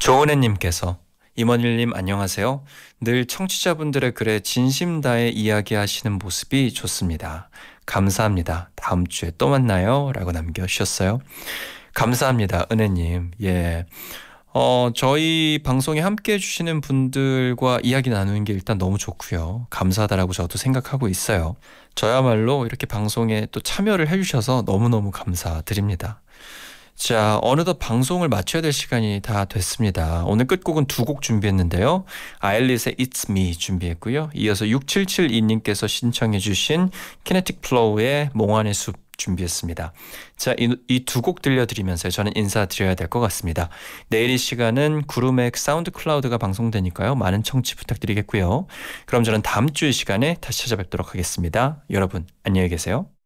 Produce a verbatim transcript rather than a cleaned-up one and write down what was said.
조은혜님께서 임원일님 안녕하세요. 늘 청취자분들의 글에 진심 다해 이야기하시는 모습이 좋습니다. 감사합니다. 다음 주에 또 만나요. 라고 남겨주셨어요. 감사합니다. 은혜님. 예. 어, 저희 방송에 함께 해주시는 분들과 이야기 나누는 게 일단 너무 좋고요. 감사하다라고 저도 생각하고 있어요. 저야말로 이렇게 방송에 또 참여를 해주셔서 너무너무 감사드립니다. 자, 어느덧 방송을 마쳐야 될 시간이 다 됐습니다. 오늘 끝곡은 두 곡 준비했는데요. 아일릿의 It's Me 준비했고요. 이어서 육칠칠이님께서 신청해 주신 키네틱 플로우의 몽환의 숲 준비했습니다. 자, 이 두 곡 들려드리면서 저는 인사드려야 될 것 같습니다. 내일 이 시간은 구름의 사운드 클라우드가 방송되니까요. 많은 청취 부탁드리겠고요. 그럼 저는 다음 주 이 시간에 다시 찾아뵙도록 하겠습니다. 여러분 안녕히 계세요.